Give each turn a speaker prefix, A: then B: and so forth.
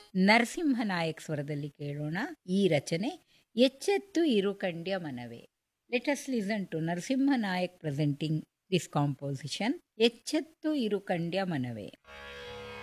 A: ನರಸಿಂಹನಾಯಕ್ ಸ್ವರದಲ್ಲಿ ಕೇಳೋಣ ಈ ರಚನೆ. ಎಚ್ಚೆತ್ತು ಇರುಕಂಡ್ಯ ಮನವೇ. Let us listen to Narasimha Nayak presenting this composition. ಎಚ್ಚೆತ್ತು ಇರುಕಂಡ್ಯ ಮನವೇ.